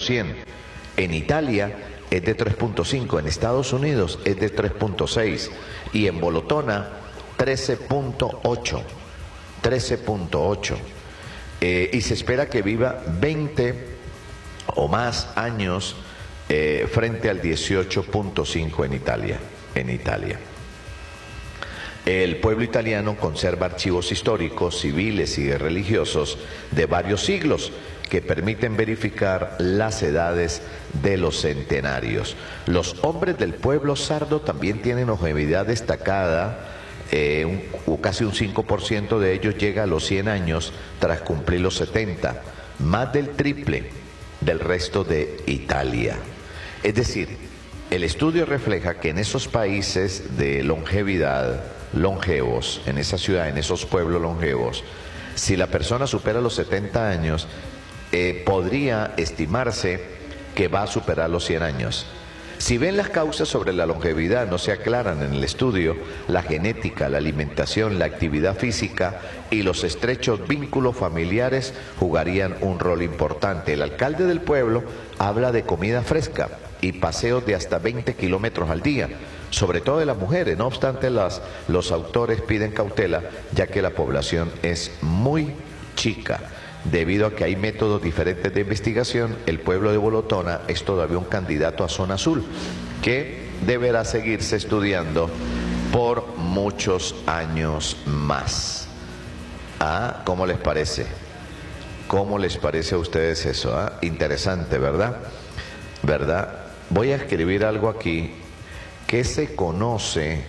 100. En Italia es de 3.5, en Estados Unidos es de 3.6 y en Bolotona 13.8. 13.8. Y se espera que viva 20 o más años frente al 18.5 en Italia. El pueblo italiano conserva archivos históricos, civiles y religiosos de varios siglos que permiten verificar las edades de los centenarios. Los hombres del pueblo sardo también tienen longevidad destacada. Casi un 5% de ellos llega a los 100 años tras cumplir los 70, más del triple del resto de Italia. Es decir, el estudio refleja que en esos países de longevidad, longevos, en esa ciudad, en esos pueblos longevos, si la persona supera los 70 años, podría estimarse que va a superar los 100 años. Si bien las causas sobre la longevidad no se aclaran en el estudio, la genética, la alimentación, la actividad física y los estrechos vínculos familiares jugarían un rol importante. El alcalde del pueblo habla de comida fresca y paseos de hasta 20 kilómetros al día, sobre todo de las mujeres. No obstante, los autores piden cautela, ya que la población es muy chica. Debido a que hay métodos diferentes de investigación, el pueblo de Bolotona es todavía un candidato a zona azul, que deberá seguirse estudiando por muchos años más. ¿Cómo les parece? ¿Cómo les parece a ustedes eso? Interesante, ¿verdad? Voy a escribir algo aquí que se conoce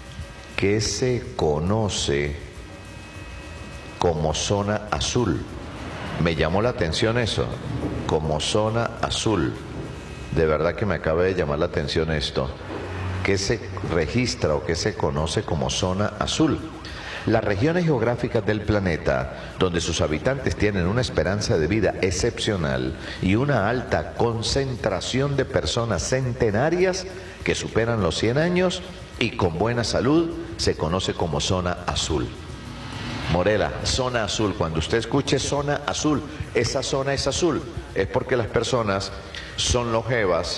como zona azul. Me llamó la atención eso, como zona azul. De verdad que me acaba de llamar la atención esto. ¿Qué se registra o qué se conoce como zona azul? Las regiones geográficas del planeta, donde sus habitantes tienen una esperanza de vida excepcional y una alta concentración de personas centenarias que superan los 100 años y con buena salud, se conoce como zona azul. Morela, zona azul. Cuando usted escuche zona azul, esa zona es azul, es porque las personas son longevas,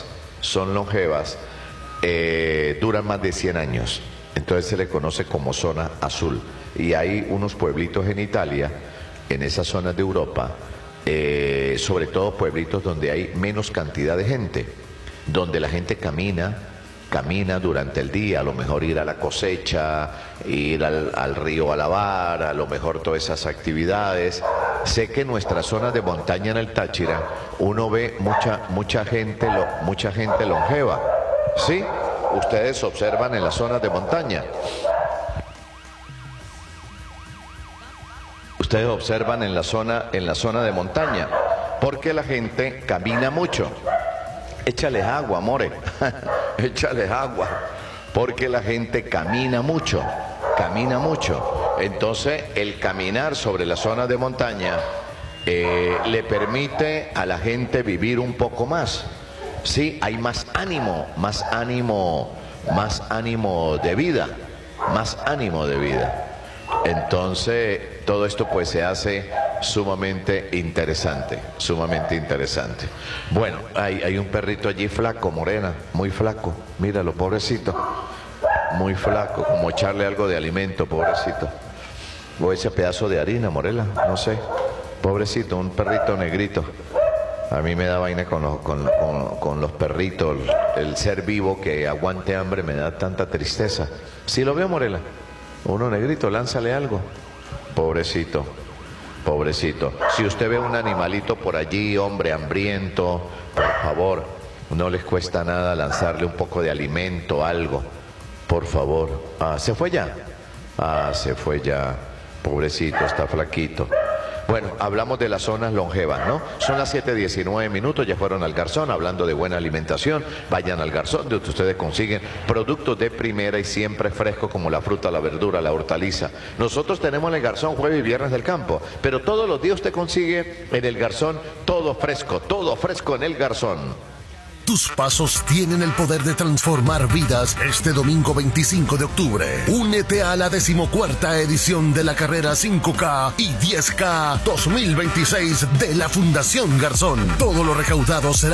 duran más de 100 años. Entonces se le conoce como zona azul. Y hay unos pueblitos en Italia, en esas zonas de Europa, sobre todo pueblitos donde hay menos cantidad de gente, donde la gente camina durante el día, a lo mejor ir a la cosecha, ir al río a lavar, a lo mejor todas esas actividades. Sé que en nuestras zonas de montaña en el Táchira uno ve mucha gente longeva, ¿sí? Ustedes observan en las zonas de montaña. Ustedes observan en la zona de montaña, porque la gente camina mucho. Échales agua, more, échales agua, porque la gente camina mucho. Entonces, el caminar sobre la zona de montaña le permite a la gente vivir un poco más. Sí, hay más ánimo de vida. Entonces, todo esto pues se hace sumamente interesante. Bueno, hay un perrito allí flaco, Morena, muy flaco, míralo, pobrecito, muy flaco, como echarle algo de alimento, pobrecito, o ese pedazo de harina, Morela, no sé, pobrecito, un perrito negrito. A mí me da vaina con los perritos, el ser vivo que aguante hambre me da tanta tristeza. ¿Sí lo veo, Morela? Uno negrito, lánzale algo. Pobrecito. Si usted ve un animalito por allí, hombre hambriento, por favor, no les cuesta nada lanzarle un poco de alimento, algo. Por favor. ¿Se fue ya? Se fue ya. Pobrecito, está flaquito. Bueno, hablamos de las zonas longevas, ¿no? Son las 7:19, ya fueron al Garzón, hablando de buena alimentación. Vayan al Garzón, donde ustedes consiguen productos de primera y siempre frescos, como la fruta, la verdura, la hortaliza. Nosotros tenemos en el Garzón jueves y viernes del campo, pero todos los días usted consigue en el Garzón todo fresco en el Garzón. Tus pasos tienen el poder de transformar vidas. Este domingo 25 de octubre, únete a la 14ª edición de la carrera 5K y 10K 2026 de la Fundación Garzón. Todo lo recaudado será